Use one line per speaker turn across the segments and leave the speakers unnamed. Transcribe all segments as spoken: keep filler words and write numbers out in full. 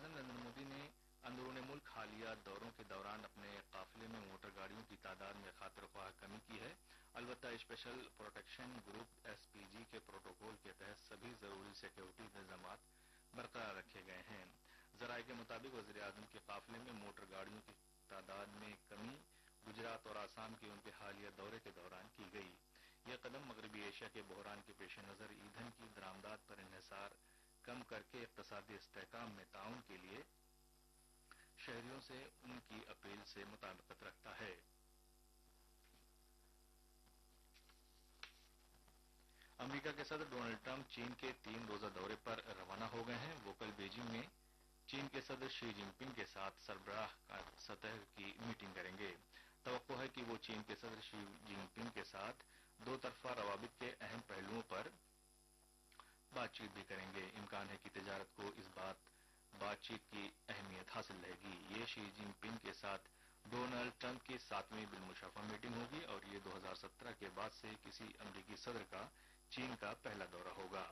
वज़ीर-ए-आज़म नरेंद्र मोदी ने अंदरूनी मुल्क हालिया दौरों के दौरान अपने काफिले में मोटर गाड़ियों की तादाद में खातिर ख्वाह कमी की है। अलबत्ता special protection group S P G के प्रोटोकॉल के तहत सभी जरूरी सिक्योरिटी इंतजामात बरकरार रखे गए हैं। जराये के मुताबिक वज़ीर-ए-आज़म के काफिले में मोटर गाड़ियों की तादाद में कमी गुजरात और आसाम के उनके हालिया दौरे के दौरान की गई। यह कदम मगरबी एशिया के बहरान के पेश नजर ईंधन की दरामदात पर इन्हिसार कम करके इक्तसादी इस्तेहकाम में ताउन के लिए शहरियों से उनकी अपील से मुताबिकत रखता है। अमेरिका के सदर डोनाल्ड ट्रंप चीन के तीन रोजा दौरे पर रवाना हो गए हैं। वो कल बीजिंग में चीन के सदर शी जिनपिंग के साथ सरबराह सतह की मीटिंग करेंगे। तवक्को है कि वो चीन के सदर शी जिनपिंग के साथ दो तरफा रवाबित के अहम पहलुओं पर बातचीत भी करेंगे। इम्कान है कि तिजारत को इस बात बातचीत की अहमियत हासिल रहेगी। ये शी जिनपिंग के साथ डोनाल्ड ट्रंप की सातवीं बिलमुशाफा मीटिंग होगी और ये दो हजार सत्रह के बाद से किसी अमरीकी सदर का चीन का पहला दौरा होगा।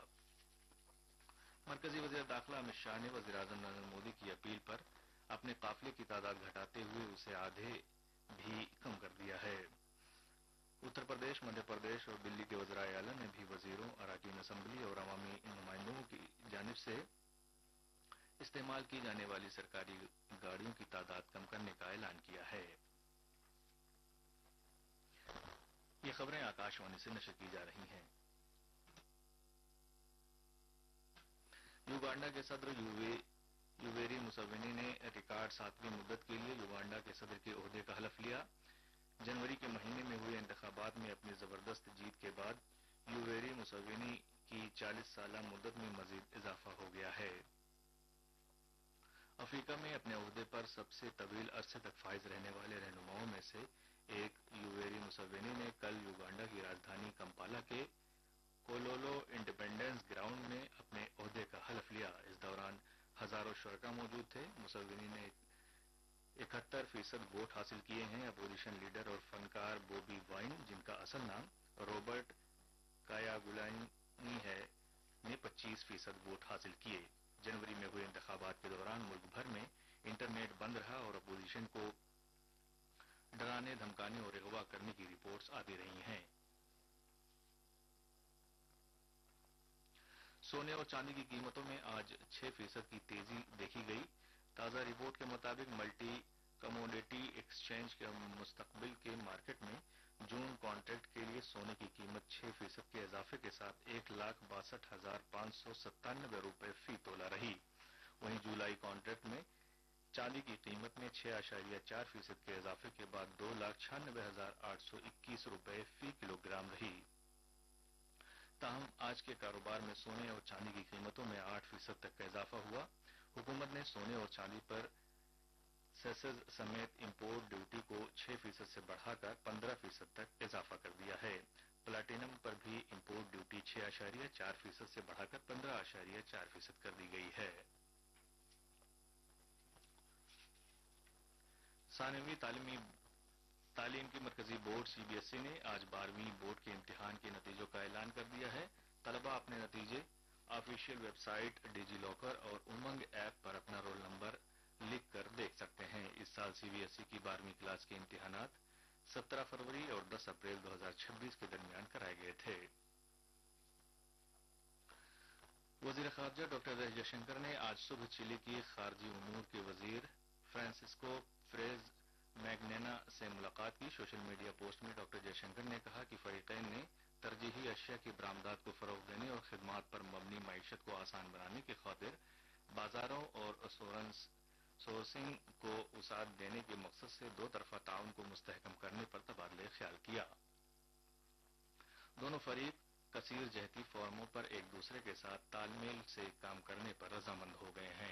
मरकजी वजीर दाखिला अमित शाह ने वज़ीर-ए-आज़म नरेंद्र मोदी की अपील पर अपने काफिले की तादाद घटाते हुए उसे आधे भी कम कर दिया है। उत्तर प्रदेश, मध्य प्रदेश और दिल्ली के वज़राए आला ने भी वजीरों, अराकीन असम्बली और अवामी नुमाइंदों की जानिब से इस्तेमाल की जाने वाली सरकारी गाड़ियों की तादाद कम करने का ऐलान किया है। ये खबरें आकाशवाणी से नशर की जा रही हैं। युगांडा के सदर युवे युवेरी मुसेवेनी ने रिकॉर्ड सातवीं मुद्दत के लिए युगांडा के सदर के ओहदे का हलफ लिया। जनवरी के महीने में हुए इंतखाबात में अपनी जबरदस्त जीत के बाद युवेरी मुसेवेनी की चालीस साला मुद्दत में मजीद इजाफा हो गया है। अफ्रीका में अपने ओहदे पर सबसे तवील अरसे तक फाइज रहने वाले रहनुमाओं में से एक युवेरी मुसेवेनी ने कल युगांडा की राजधानी कंपाला के कोलोलो इंडिपेंडेंस ग्राउंड में अपने ओहदे का हलफ लिया। इस दौरान हजारों शुरका मौजूद थे। मुसेवेनी ने इकहत्तर फीसद वोट हासिल किए हैं। अपोजिशन लीडर और फनकार बोबी वाइन, जिनका असल नाम रॉबर्ट कायागुलानी है, ने पच्चीस फीसद वोट हासिल किए। जनवरी में हुए इंतखाबात के दौरान मुल्क भर में इंटरनेट बंद रहा और अपोजिशन को डराने, धमकाने और अगवा करने की रिपोर्ट्स आती रही हैं। सोने और चांदी की कीमतों में आज छह फीसद की तेजी देखी गई। ताजा रिपोर्ट के मुताबिक मल्टी कमोडिटी एक्सचेंज के मुस्तकबिल के मार्केट में जून कॉन्ट्रैक्ट के लिए सोने की कीमत छह फीसद के इजाफे के साथ एक लाख बासठ हजार पांच सौ सत्तानबे रूपये फी तोला रही। वहीं जुलाई कॉन्ट्रैक्ट में चांदी की कीमत में छह आशारिया चार फीसद के इजाफे के बाद दो लाख छियानबे हजार आठ सौ इक्कीस रूपये फी किलोग्राम रही। ताहम आज के कारोबार में सोने और चांदी की कीमतों में आठ फीसद तक का इजाफा हुआ। हुकूमत ने सोने और चांदी पर सेसेज समेत इम्पोर्ट ड्यूटी को छह फीसद से बढ़ाकर पंद्रह फीसद तक इजाफा कर दिया है। प्लाटिनम पर भी इम्पोर्ट ड्यूटी छह आशारिया चार फीसद से बढ़ाकर पंद्रह आशारिया चार फीसद कर दी गई है। सानवी तालीमी तालीम की मरकजी बोर्ड सीबीएसई ने आज बारहवीं बोर्ड के इम्तिहान के नतीजों का ऐलान कर दिया है। तलबा अपने नतीजे ऑफिशियल वेबसाइट, डिजी लॉकर और उमंग ऐप पर अपना रोल नंबर लिख कर देख सकते हैं। इस साल सीबीएसई की बारहवीं क्लास के इम्तिहानात सत्रह फरवरी और दस अप्रैल दो हजार छब्बीस के दरमियान कराए गए थे। वजीर खारजा डॉक्टर एस जयशंकर ने आज सुबह चिली की खारजी उमूर के वजीर फ्रांसिस्को फ्रेज मैग्नेना से मुलाकात की। सोशल मीडिया पोस्ट में डॉक्टर जयशंकर ने कहा कि फरीकैन ने तरजीही अशिया की बरामदात को फरोग देने और खिदमात पर मबनी मईशत को आसान बनाने की खातिर बाजारों और सोर्सिंग को उसाद देने के मकसद से दो तरफा ताउन को मुस्तहकम करने पर तबादले ख्याल किया। दोनों फरीक कसीर जहती फॉर्मों पर एक दूसरे के साथ तालमेल से काम करने पर रजामंद हो गए हैं।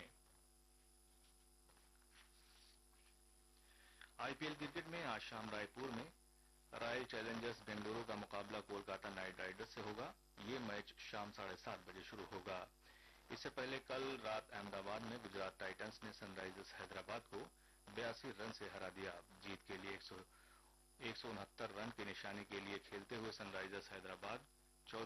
आईपीएल क्रिकेट में आज शाम रायपुर में रॉयल चैलेंजर्स बेंगलुरु का मुकाबला कोलकाता नाइट राइडर्स से होगा। ये मैच शाम साढ़े सात बजे शुरू होगा। इससे पहले कल रात अहमदाबाद में गुजरात टाइटंस ने सनराइजर्स हैदराबाद को बयासी रन से हरा दिया। जीत के लिए एक सौ उनहत्तर रन की निशानी के लिए खेलते हुए सनराइजर्स हैदराबाद